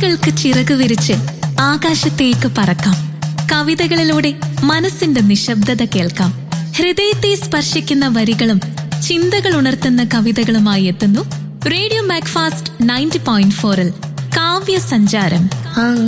ഓർമ്മകൾക്ക് ചിറക് വിരിച്ച് ആകാശത്തേക്ക് പറക്കാം. കവിതകളിലൂടെ മനസ്സിന്റെ നിശബ്ദത കേൾക്കാം. ഹൃദയത്തെ സ്പർശിക്കുന്ന വരികളും ചിന്തകൾ ഉണർത്തുന്ന കവിതകളുമായി എത്തുന്നു റേഡിയോ മാക്ഫാസ്റ്റ് 90.4-ൽ കാവ്യ സഞ്ചാരം.